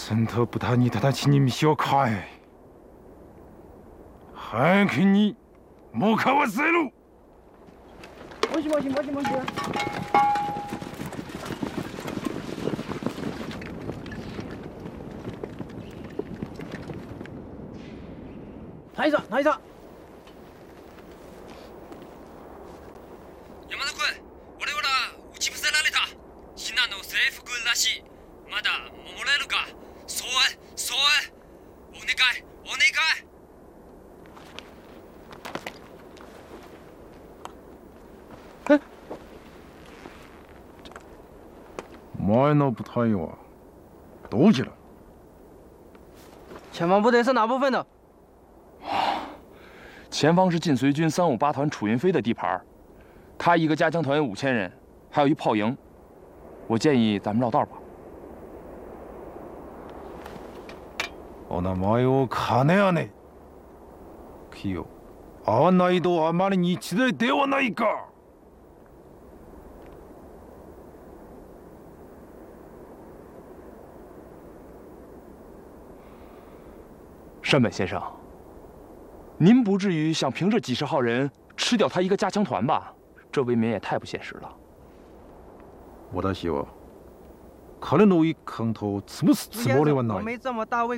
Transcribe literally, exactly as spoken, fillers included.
神头不他你他他请你们小开，还看你莫看我塞路。 没事没事没事没事。大佐大佐。 山田君、我々は撃ち伏せられた。ヒナの制服らしい。まだ守れるか。そうそう。お願いお願い。 え？前の部隊はどちら？ 前方部队是哪部分的？ 前方是晋绥军三五八团楚云飞的地盘。 他一个加强团有五千人，还有一炮营。我建议咱们绕道吧。 お名前を金やね。キヨ、合わないとあまりに一大ではないか。 山本先生，您不至于想凭这几十号人吃掉他一个加强团吧？ 这未免也太不现实了。 私は彼の一貫と潰すつもりはない。 我没这么大胃。